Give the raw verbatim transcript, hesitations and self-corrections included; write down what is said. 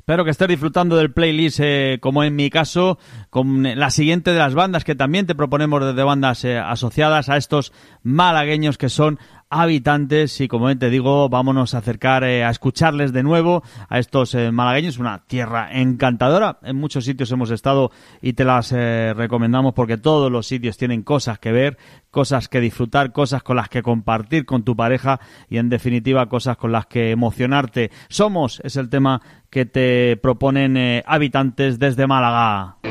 Espero que estés disfrutando del playlist, eh, como en mi caso, con la siguiente de las bandas que también te proponemos desde bandas eh, asociadas a estos malagueños que son Habitantes. Y como te digo, vámonos a acercar eh, a escucharles de nuevo a estos eh, malagueños, una tierra encantadora. En muchos sitios hemos estado y te las eh, recomendamos porque todos los sitios tienen cosas que ver, cosas que disfrutar, cosas con las que compartir con tu pareja y en definitiva cosas con las que emocionarte. Somos es el tema que te proponen eh, Habitantes desde Málaga.